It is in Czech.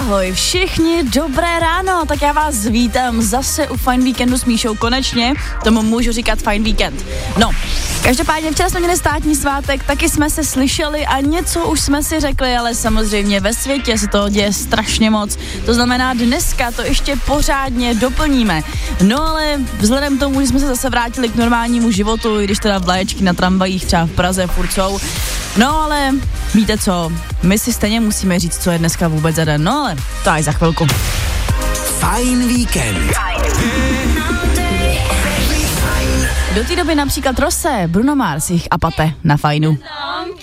ahoj všichni, dobré ráno, tak já vás vítám zase u Fajn víkendu s Míšou, konečně tomu můžu říkat Fajn víkend. No, každopádně včera jsme měli státní svátek, taky jsme se slyšeli a něco už jsme si řekli, ale samozřejmě ve světě se toho děje strašně moc, to znamená dneska to ještě pořádně doplníme. No ale vzhledem k tomu, že jsme se zase vrátili k normálnímu životu, i když teda vlaječky na tramvajích třeba v Praze furt jsou. No ale víte co, my si stejně musíme říct, co je dneska vůbec za den, no ale to až za chvilku. Fajn víkend. Do té doby například Rose, Bruno Mars, jich Apate na Fajnu.